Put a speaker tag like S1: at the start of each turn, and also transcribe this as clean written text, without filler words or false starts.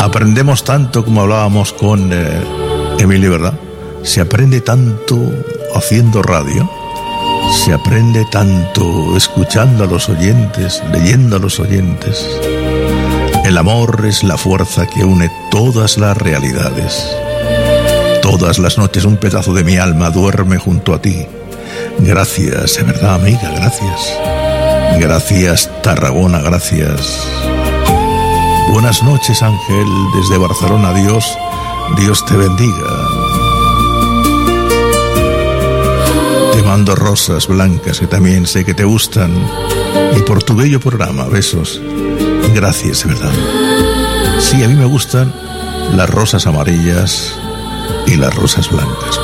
S1: Aprendemos tanto, como hablábamos con Emilio, ¿verdad? Se aprende tanto haciendo radio, se aprende tanto escuchando a los oyentes, leyendo a los oyentes. El amor es la fuerza que une todas las realidades. Todas las noches un pedazo de mi alma duerme junto a ti. Gracias, de verdad, amiga, gracias. Gracias, Tarragona, gracias. Buenas noches, Ángel, desde Barcelona. Dios te bendiga. Te mando rosas blancas que también sé que te gustan. Y por tu bello programa, besos. Gracias, de verdad. Sí, a mí me gustan las rosas amarillas y las rosas blancas.